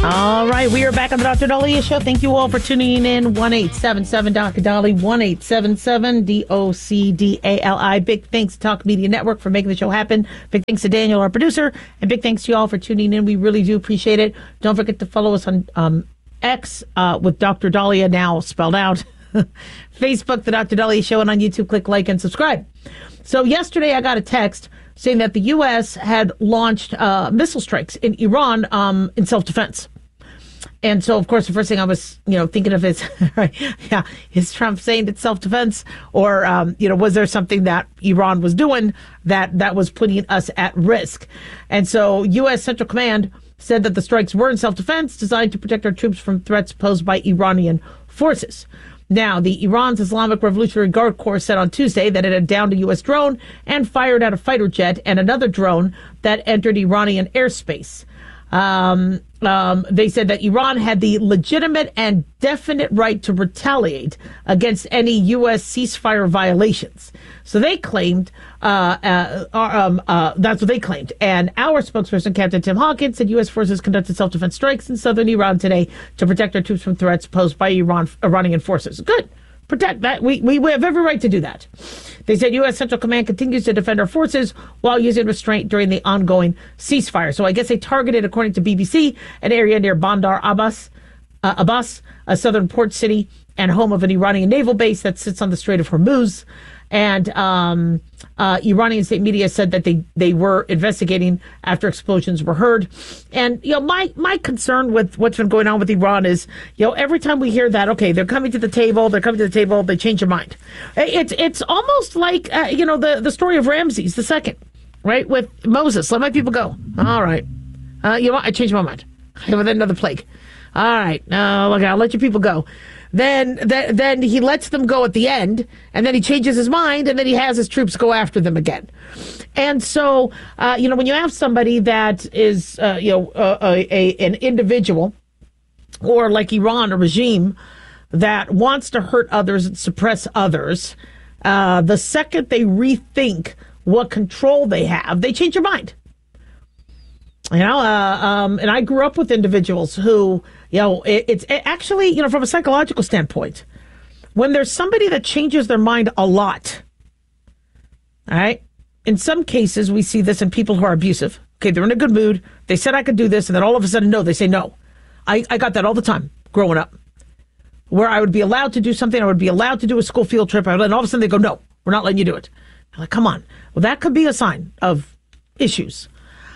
All right, we are back on the Dr. Daliah Show. Thank you all for tuning in. 1-877 Dr. Dolly, 1-877 DOCDALI. Big thanks to Talk Media Network for making the show happen. Big thanks to Daniel, our producer, and big thanks to you all for tuning in. We really do appreciate it. Don't forget to follow us on X with Dr. Daliah now spelled out. Facebook, the Dr. Daliah Show, and on YouTube, click like and subscribe. So yesterday I got a text saying that the U.S. had launched missile strikes in Iran in self-defense. And so, of course, the first thing I was, thinking of is, is Trump saying it's self-defense? Or, was there something that Iran was doing that was putting us at risk? And so U.S. Central Command said that the strikes were in self-defense designed to protect our troops from threats posed by Iranian forces. Now, the Iran's Islamic Revolutionary Guard Corps said on Tuesday that it had downed a U.S. drone and fired at a fighter jet and another drone that entered Iranian airspace. They said that Iran had the legitimate and definite right to retaliate against any U.S. ceasefire violations. So they claimed, that's what they claimed. And our spokesperson, Captain Tim Hawkins, said U.S. forces conducted self-defense strikes in southern Iran today to protect our troops from threats posed by Iranian forces. Good. Protect that. We have every right to do that. They said U.S. Central Command continues to defend our forces while using restraint during the ongoing ceasefire. So I guess they targeted, according to BBC, an area near Bandar Abbas, a southern port city and home of an Iranian naval base that sits on the Strait of Hormuz. And Iranian state media said that they were investigating after explosions were heard. And, my concern with what's been going on with Iran is, every time we hear that, okay, they're coming to the table, they change their mind. It's almost like, the story of Ramses II, right? With Moses, let my people go. All right. I changed my mind. With another plague. All right. Look, I'll let your people go. Then he lets them go at the end, and then he changes his mind, and then he has his troops go after them again. And so, when you have somebody that is, an individual, or like Iran, a regime that wants to hurt others and suppress others, the second they rethink what control they have, they change their mind. And I grew up with individuals who, it's actually, from a psychological standpoint, when there's somebody that changes their mind a lot, all right, in some cases we see this in people who are abusive. Okay, they're in a good mood. They said I could do this, and then all of a sudden, no, they say no. I got that all the time growing up, where I would be allowed to do something. I would be allowed to do a school field trip, and all of a sudden they go, no, we're not letting you do it. I'm like, come on. Well, that could be a sign of issues.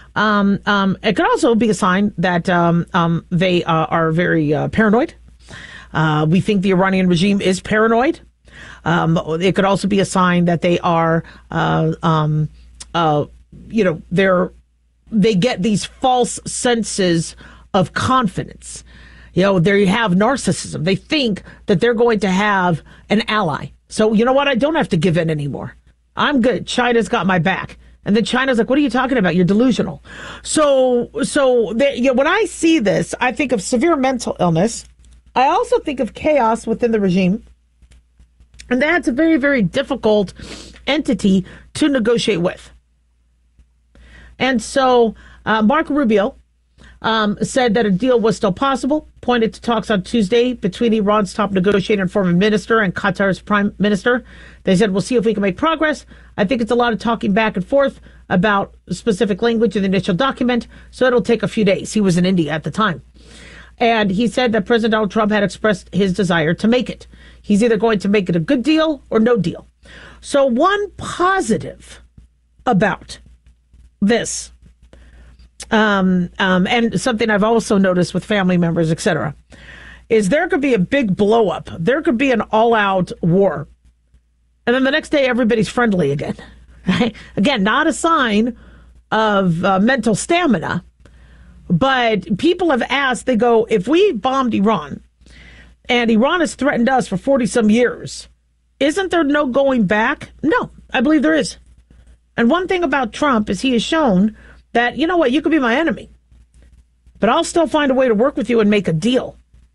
It could also be a sign that they are very paranoid. We think the Iranian regime is paranoid. It could also be a sign that they are, they get these false senses of confidence. They have narcissism. They think that they're going to have an ally. So you know what? I don't have to give in anymore. I'm good. China's got my back. And then China's like, what are you talking about? You're delusional. So when I see this, I think of severe mental illness. I also think of chaos within the regime. And that's a very, very difficult entity to negotiate with. And so Marco Rubio said that a deal was still possible, pointed to talks on Tuesday between Iran's top negotiator and foreign minister and Qatar's prime minister. They said, we'll see if we can make progress. I think it's a lot of talking back and forth about specific language in the initial document, so it'll take a few days. He was in India at the time. And he said that President Donald Trump had expressed his desire to make it. He's either going to make it a good deal or no deal. So one positive about this, and something I've also noticed with family members, etc., is there could be a big blow up. There could be an all-out war. And then the next day, everybody's friendly again. Right? Again, not a sign of mental stamina. But people have asked, they go, if we bombed Iran and Iran has threatened us for 40-some years, isn't there no going back? No, I believe there is. And one thing about Trump is he has shown that, you know what, you could be my enemy, but I'll still find a way to work with you and make a deal.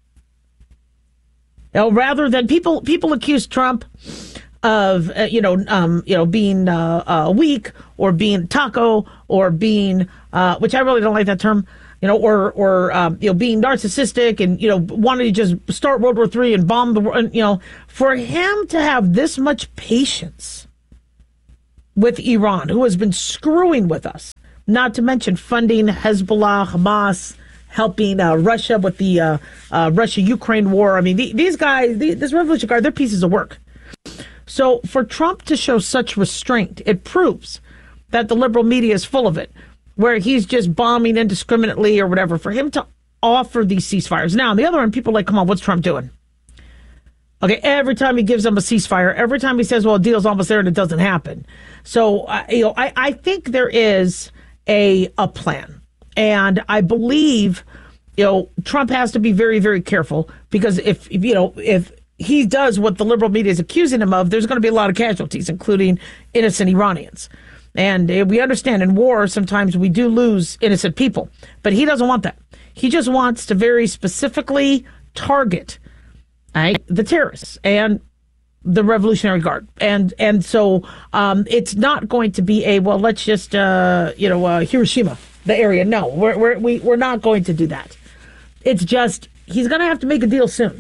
Rather than people accuse Trump of, being weak or being taco or being, which I really don't like that term, or being narcissistic and, wanting to just start World War III and bomb the world, for him to have this much patience with Iran, who has been screwing with us, not to mention funding Hezbollah, Hamas, helping Russia with the Russia-Ukraine war. I mean, these guys, this Revolutionary Guard, they're pieces of work. So for Trump to show such restraint, it proves that the liberal media is full of it, where he's just bombing indiscriminately or whatever, for him to offer these ceasefires. Now, on the other end, people are like, come on, what's Trump doing? Okay, every time he gives them a ceasefire, every time he says, well, a deal's almost there and it doesn't happen. So, I think there is a plan. And I believe, Trump has to be very, very careful, because if he does what the liberal media is accusing him of, there's going to be a lot of casualties, including innocent Iranians. And we understand in war, sometimes we do lose innocent people, but he doesn't want that. He just wants to very specifically target the terrorists and the Revolutionary Guard. And so it's not going to be let's just, Hiroshima, the area. No, we're not going to do that. It's just, he's going to have to make a deal soon.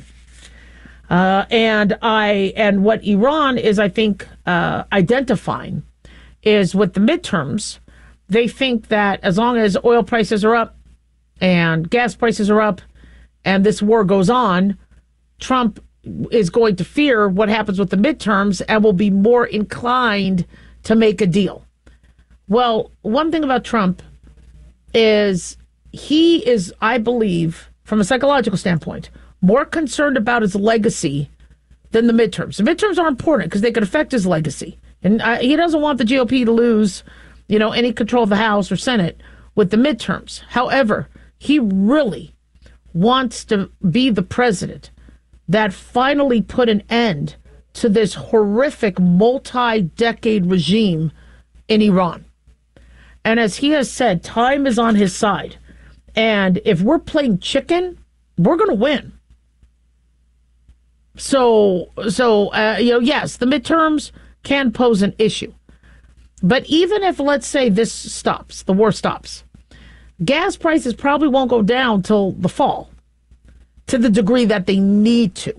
And what Iran is, I think, identifying is with the midterms, they think that as long as oil prices are up and gas prices are up and this war goes on, Trump is going to fear what happens with the midterms and will be more inclined to make a deal. Well, one thing about Trump is he is, I believe, from a psychological standpoint, more concerned about his legacy than the midterms. The midterms are important because they could affect his legacy. And he doesn't want the GOP to lose, any control of the House or Senate with the midterms. However, he really wants to be the president that finally put an end to this horrific multi-decade regime in Iran. And as he has said, time is on his side. And if we're playing chicken, we're going to win. So yes, the midterms can pose an issue. But even if, let's say, this stops, the war stops, gas prices probably won't go down till the fall to the degree that they need to.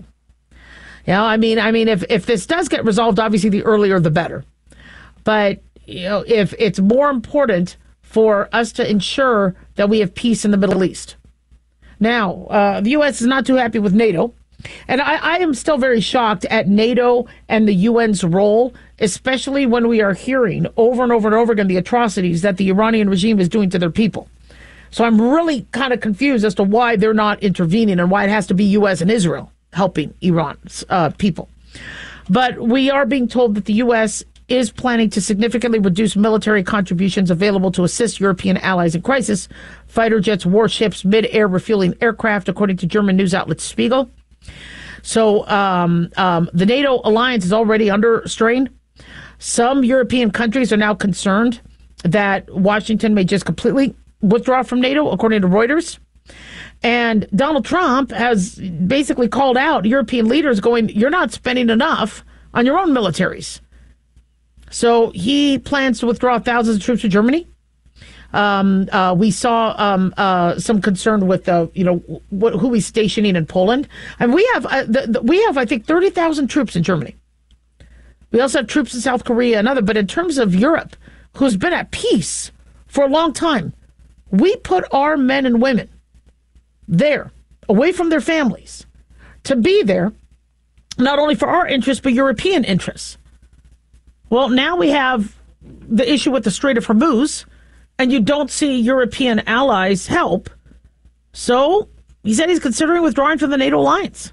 If this does get resolved, obviously the earlier the better. But, if it's more important for us to ensure that we have peace in the Middle East. Now, the U.S. is not too happy with NATO. And I am still very shocked at NATO and the UN's role, especially when we are hearing over and over and over again the atrocities that the Iranian regime is doing to their people. So I'm really kind of confused as to why they're not intervening and why it has to be U.S. and Israel helping Iran's people. But we are being told that the U.S. is planning to significantly reduce military contributions available to assist European allies in crisis, fighter jets, warships, mid-air refueling aircraft, according to German news outlet Spiegel. So the NATO alliance is already under strain. Some European countries are now concerned that Washington may just completely withdraw from NATO, according to Reuters. And Donald Trump has basically called out European leaders going, you're not spending enough on your own militaries. So he plans to withdraw thousands of troops to Germany. We saw some concern with who he's stationing in Poland, and we have I think 30,000 troops in Germany. We also have troops in South Korea and other. But in terms of Europe, who's been at peace for a long time, we put our men and women there, away from their families, to be there, not only for our interests but European interests. Well, now we have the issue with the Strait of Hormuz, and you don't see European allies help. So he said he's considering withdrawing from the NATO alliance.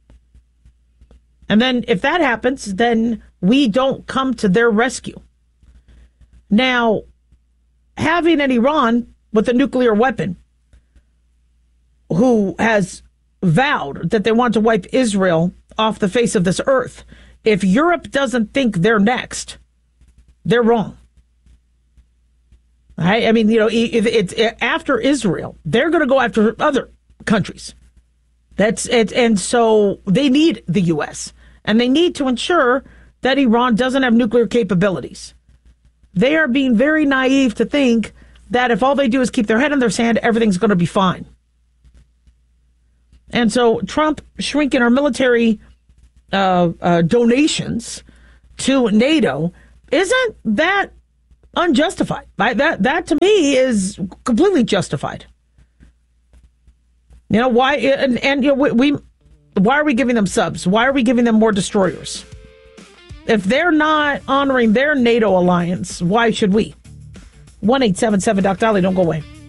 And then if that happens, then we don't come to their rescue. Now, having an Iran with a nuclear weapon who has vowed that they want to wipe Israel off the face of this earth, if Europe doesn't think they're next, they're wrong. I mean, if it's after Israel, they're going to go after other countries. That's it. And so they need the U.S. and they need to ensure that Iran doesn't have nuclear capabilities. They are being very naive to think that if all they do is keep their head in their sand, everything's going to be fine. And so Trump shrinking our military donations to NATO, isn't that unjustified? That to me is completely justified. You know why? And you know, why are we giving them subs? Why are we giving them more destroyers? If they're not honoring their NATO alliance, why should we? 1-877 Doc Dolly. Don't go away.